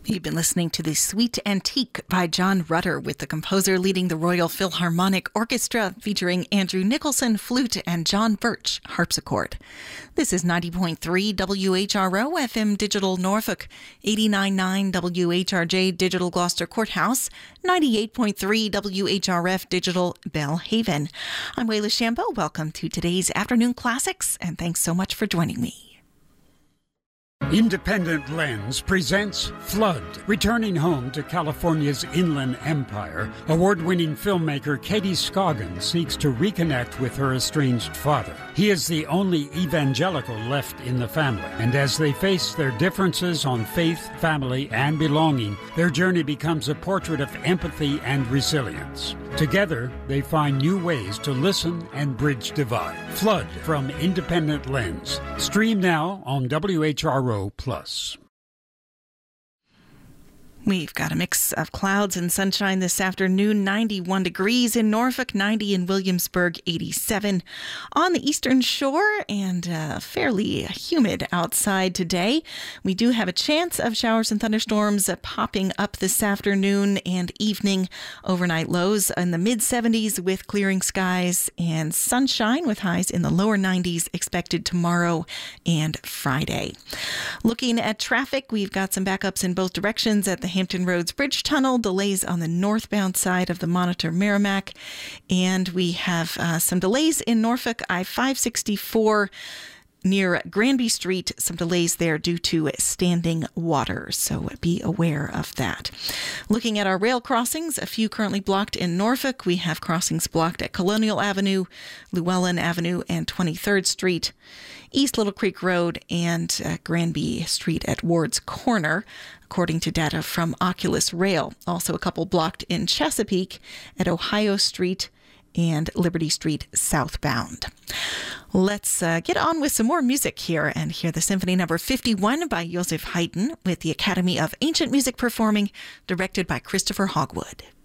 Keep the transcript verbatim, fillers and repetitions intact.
You've been listening to The Sweet Antique by John Rutter, with the composer leading the Royal Philharmonic Orchestra, featuring Andrew Nicholson, flute, and John Birch, harpsichord. This is ninety point three W H R O F M Digital Norfolk, eighty-nine point nine W H R J Digital Gloucester Courthouse, ninety-eight point three W H R F Digital Belhaven. I'm Wayla Shambo. Welcome to today's Afternoon Classics, and thanks so much for joining me. Independent Lens presents Flood. Returning home to California's Inland Empire, award-winning filmmaker Katie Scoggins seeks to reconnect with her estranged father. He is the only evangelical left in the family, and as they face their differences on faith, family, and belonging, their journey becomes a portrait of empathy and resilience. Together, they find new ways to listen and bridge divide. Flood from Independent Lens. Stream now on W H R O Plus. We've got a mix of clouds and sunshine this afternoon. ninety-one degrees in Norfolk, ninety in Williamsburg, eighty-seven on the Eastern Shore, and uh, fairly humid outside today. We do have a chance of showers and thunderstorms uh, popping up this afternoon and evening. Overnight lows in the mid seventies with clearing skies, and sunshine with highs in the lower nineties expected tomorrow and Friday. Looking at traffic, we've got some backups in both directions at the Hampton Roads Bridge Tunnel, delays on the northbound side of the Monitor Merrimack, and we have uh, some delays in Norfolk I five sixty-four near Granby Street, some delays there due to standing water, so be aware of that. Looking at our rail crossings, a few currently blocked in Norfolk. We have crossings blocked at Colonial Avenue, Llewellyn Avenue, and twenty-third Street, East Little Creek Road, and uh, Granby Street at Ward's Corner, according to data from Oculus Rail. Also a couple blocked in Chesapeake at Ohio Street and Liberty Street southbound. Let's uh, get on with some more music here and hear the Symphony Number fifty-one by Joseph Haydn with the Academy of Ancient Music performing, directed by Christopher Hogwood.